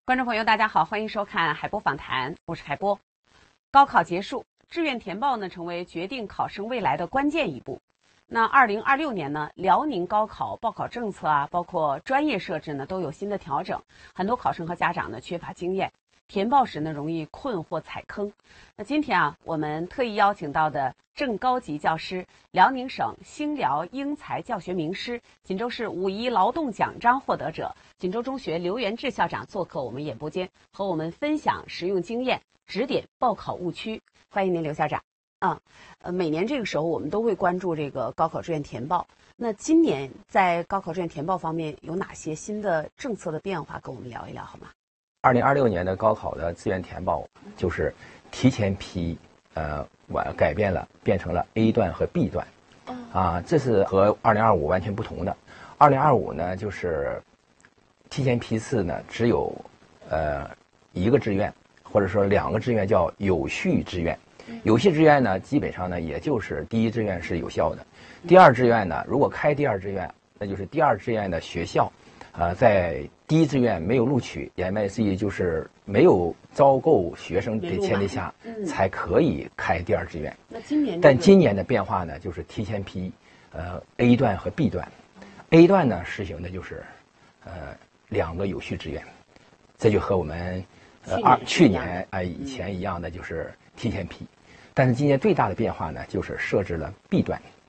观众朋友，大家好，欢迎收看海波访谈，我是海波。高考结束，志愿填报呢成为决定考生未来的关键一步。那2026年呢，辽宁高考报考政策啊，包括专业设置呢都有新的调整，很多考生和家长呢缺乏经验，填报时呢容易困惑踩坑。那今天啊，我们特意邀请到的正高级教师、辽宁省兴辽英才教学名师、锦州市5·1劳动奖章获得者、锦州中学刘元志校长做客我们演播间，和我们分享实用经验，指点报考误区。欢迎您，刘校长。每年这个时候我们都会关注这个高考志愿填报。那今年在高考志愿填报方面有哪些新的政策的变化？跟我们聊一聊好吗 ？2026年的高考的志愿填报就是提前批，改变了，变成了 A 段和 B 段。这是和2025完全不同的。2025呢，就是提前批次呢只有一个志愿，或者说2个志愿叫有序志愿。有序志愿呢，基本上呢也就是第一志愿是有效的，第二志愿呢，如果开第二志愿，那就是第二志愿的学校，在第一志愿没有录取，言外之意就是没有招够学生的前提下，才可以开第二志愿。 那今年， 但今年的变化呢，就是提前批A 段和 B 段。A 段呢实行的就是2个有序志愿，这就和我们去年以前一样的，就是提前批。但是今年最大的变化呢，就是设置了 B 段。